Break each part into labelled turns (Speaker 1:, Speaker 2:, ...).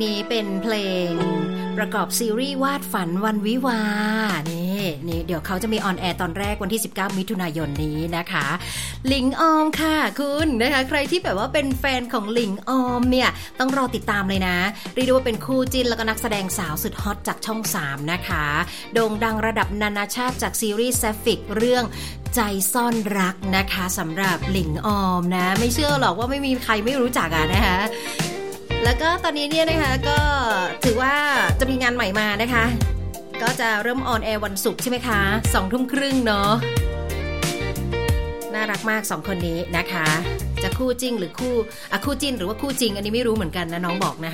Speaker 1: นี้เป็นเพลงประกอบซีรีส์วาดฝันวันวิวานี่เดี๋ยวเขาจะมีออนแอร์ตอนแรกวันที่19มิถุนายนนี้นะคะหลิงออมค่ะคุณนะคะใครที่แบบว่าเป็นแฟนของหลิงออมเนี่ยต้องรอติดตามเลยนะเรียกได้ว่าเป็นคู่จิ้นแล้วก็นักแสดงสาวสุดฮอตจากช่อง3นะคะโด่งดังระดับนานาชาติจากซีรีส์แซฟิกเรื่องใจซ่อนรักนะคะสำหรับหลิงออมนะไม่เชื่อหรอกว่าไม่มีใครไม่รู้จักนะคะแล้วก็ตอนนี้เนี่ยนะคะก็ถือว่าจะมีงานใหม่มานะคะก็จะเริ่มออนแอร์วันศุกร์ใช่ไหมคะ20:30เนาะน่ารักมาก2คนนี้นะคะจะคู่จริงหรือคู่จิ้นหรือว่าคู่จริงอันนี้ไม่รู้เหมือนกันนะน้องบอกนะคะ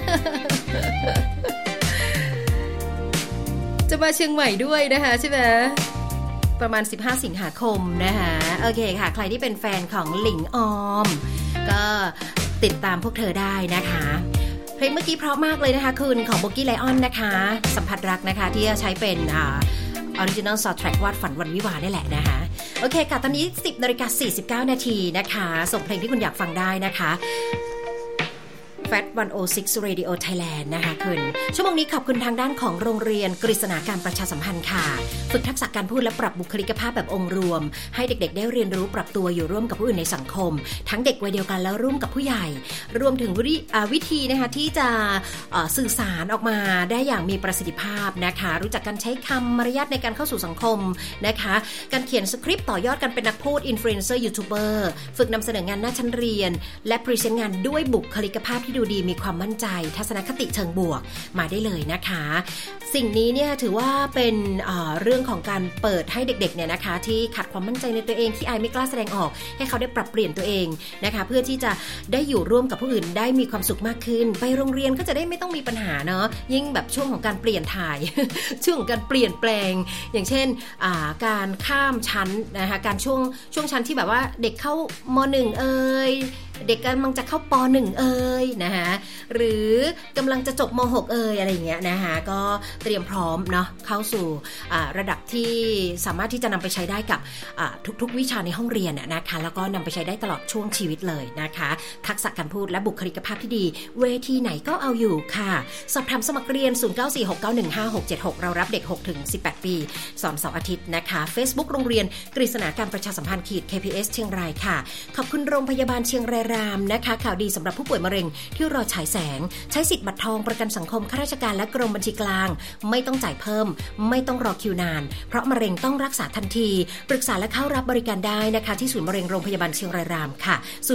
Speaker 1: จะมาเชียงใหม่ด้วยนะคะใช่ไหมประมาณ15สิงหาคมนะคะโอเคค่ะใครที่เป็นแฟนของหลิงออมก็ติดตามพวกเธอได้นะคะเพลงเมื่อกี้เพราะมากเลยนะคะคุณของโบกี้ไลออนนะคะสัมผัสรักนะคะที่จะใช้เป็นออริจินอลซาวด์แทร็กวาดฝันวันวิวาห์นี่แหละนะคะโอเคค่ะตอนนี้ 10:49 นาทีนะคะส่งเพลงที่คุณอยากฟังได้นะคะFat 106 Radio Thailand นะคะคุณชั่วโมงนี้ขอบคุณทางด้านของโรงเรียนกฤษณาการประชาสัมพันธ์ค่ะฝึกทักษะการพูดและปรับบุคลิกภาพแบบองค์รวมให้เด็กๆได้เรียนรู้ปรับตัวอยู่ร่วมกับผู้อื่นในสังคมทั้งเด็กวัยเดียวกันแล้วร่วมกับผู้ใหญ่รวมถึงวิธีนะคะที่จะสื่อสารออกมาได้อย่างมีประสิทธิภาพนะคะรู้จักการใช้คำมารยาทในการเข้าสู่สังคมนะคะการเขียนสคริปต์ต่อยอดกันเป็นนักพูดอินฟลูเอนเซอร์ยูทูบเบอร์ฝึกนำเสนองานหน้าชั้นเรียนและพรีเซนต์งานด้วยบุคลิกภาพที่ดูดีมีความมั่นใจทัศนคติเชิงบวกมาได้เลยนะคะสิ่งนี้เนี่ยถือว่าเป็นเรื่องของการเปิดให้เด็กๆเนี่ยนะคะที่ขาดความมั่นใจในตัวเองที่อายไม่กล้าแสดงออกให้เขาได้ปรับเปลี่ยนตัวเองนะคะเพื่อที่จะได้อยู่ร่วมกับผู้อื่นได้มีความสุขมากขึ้นไปโรงเรียนก็จะได้ไม่ต้องมีปัญหาเนาะยิ่งแบบช่วงของการเปลี่ยนถ่าย ช่วงของการเปลี่ยนแปลงอย่างเช่นการข้ามชั้นนะคะการช่วงชั้นที่แบบว่าเด็กเข้าม.1 เด็กกำลังจะเข้าป.1 นะคะหรือกำลังจะจบม.6 อะไรอย่างเงี้ยนะคะก็เตรียมพร้อมเนาะเข้าสู่ระดับที่สามารถที่จะนำไปใช้ได้กับทุกๆวิชาในห้องเรียนนะคะแล้วก็นำไปใช้ได้ตลอดช่วงชีวิตเลยนะคะทักษะการพูดและบุคลิกภาพที่ดีเวทีไหนก็เอาอยู่ค่ะสอบถามสมัครเรียน 0946915676 เรารับเด็ก 6-18 ปีสอนเสาร์อาทิตย์นะคะ Facebook โรงเรียนกฤษณาการประชาสัมพันธ์KPS เชียงรายค่ะขอบคุณโรงพยาบาลเชียงรายรามนะคะข่าวดีสำหรับผู้ป่วยมะเร็งที่รอฉายแสงใช้สิทธิ์บัตรทองประกันสังคมข้าราชการและกรมบัญชีกลางไม่ต้องจ่ายเพิ่มไม่ต้องรอคิวนานเพราะมะเร็งต้องรักษาทันทีปรึกษาและเข้ารับบริการได้นะคะที่ศูนย์มะเร็งโรงพยาบาลเชียงรายรามค่ะ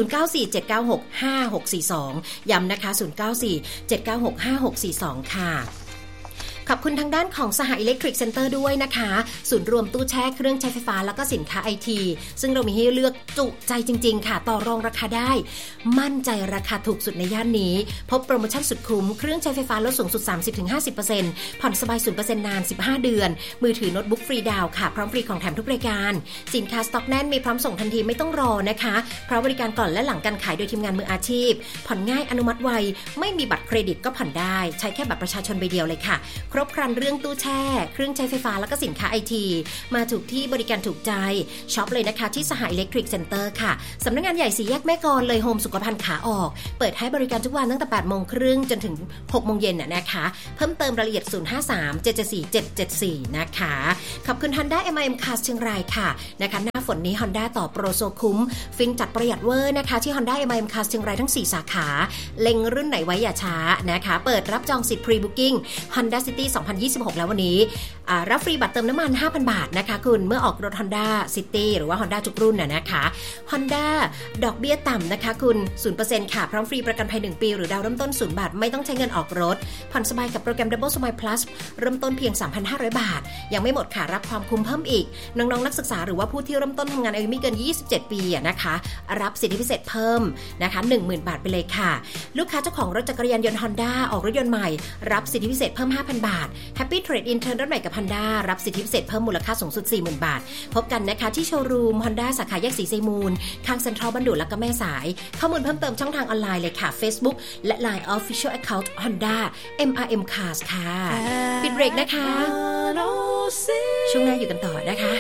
Speaker 1: 0947965642ย้ำนะคะ0947965642ค่ะขอบคุณทางด้านของสหอิเล็กทริกเซ็นเตอร์ด้วยนะคะศูนย์รวมตู้แช่เครื่องใช้ไฟฟ้าแล้วก็สินค้าไอทีซึ่งเรามีให้เลือกจุใจจริงๆค่ะต่อรองราคาได้มั่นใจราคาถูกสุดในย่านนี้พบโปรโมชั่นสุดคุ้มเครื่องใช้ไฟฟ้าลดสูงสุด 30-50% ผ่อนสบาย 0% นาน15เดือนมือถือโน้ตบุ๊กฟรีดาวค่ะพร้อมฟรีของแถมทุกรายการสินค้าสต็อกแน่นมีพร้อมส่งทันทีไม่ต้องรอนะคะเพราะบริการก่อนและหลังการขายโดยทีมงานมืออาชีพผ่อนง่ายอนุมัติไวไม่มีบัตรเครดิตก็ผ่อนได้ใช้แค่บัตรประชาชนใบเดียวเลยค่ะครบครันเรื่องตู้แช่เครื่องใช้ไฟฟ้าแล้วก็สินค้าไอทีมาถูกที่บริการถูกใจช็อปเลยนะคะที่สหอิเล็กทริกเซ็นเตอร์ค่ะสำนักงานใหญ่4แยกแม่กลเลยโฮมสุขภัณฑ์ขาออกเปิดให้บริการทุกวันตั้งแต่ 8:30 นจนถึง 6:00 นนะคะเพิ่มเติมรายละเอียด053-774-774นะคะขอบคุณ Honda MIM Cars เชียงรายค่ะนะคะหน้าฝนนี้ Honda ต่อโปรโซคุ้มฟินจัดประหยัดเวอร์นะคะที่ Honda MIM Cars เชียงรายทั้ง4สาขาเล็งรุ่นไหนไว้อย่าช้านะคะเปิดรับจองสิทธิ์ Pre-Booking Honda City 2026 แล้ววันนี้รับฟรีบัตรเติมน้ำมัน 5,000 บาทนะคะคุณเมื่อออกรถ Honda City หรือว่า Honda ทุกรุ่นนะคะ Honda ดอกเบี้ยต่ำนะคะคุณ 0% ค่ะพร้อมฟรีประกันภัย1ปีหรือดาวเริ่มต้น0 บาทไม่ต้องใช้เงินออกรถผ่อนสบายกับโปรแกรม Double Smile Plus เริ่มต้นเพียง 3,500 บาทยังไม่หมดค่ะรับความคุ้มเพิ่มอีกน้องๆนักศึกษาหรือว่าผู้ที่เริ่มต้นทำงานอายุไม่เกิน27ปีนะคะรับสิทธิพิเศษเพิ่มนะคะ 10,000 บาทไปเลยค่ะลูกค้าเจ้าของรถจักรยานยนต์ Honda ออกรถยนต์ใหม่รับสิทธิพิเศษเพิ่ม 5,000 บาท Happy Trade In เทิร์นรถใหม่กับ Honda รับสิทธิพิเศษเพิ่มมูลค่าสูงสุด 40,000 บาทพบกันนะคะที่โชว์รูม Honda สาขาแยกศรีไซมูลข้างเซ็นทรัลบัณฑุแล้วก็แม่สายข้อมูลเพิ่มเติมช่องทางออนไลน์เลยค่ะ Facebook และ Line Official Account Honda MRM Cars ค่ะปิดเบรกนะคะช่วงหน้าอยู่กันต่อนะคะ